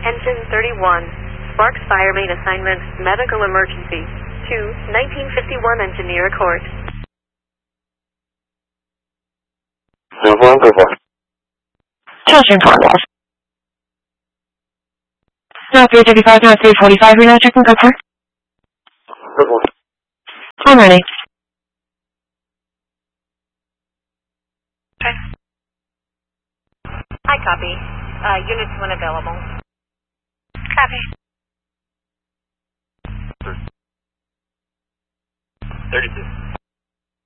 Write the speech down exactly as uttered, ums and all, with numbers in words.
Engine thirty-one, Sparks Fire Main Assignment, Medical Emergency, to nineteen fifty-one Engineer Court. One perform. Children Carlos. Now three fifty-five, now three forty-five, we now checking code four. Perform. I'm ready. Okay. I copy. Uh, units when available. Copy. thirty-two.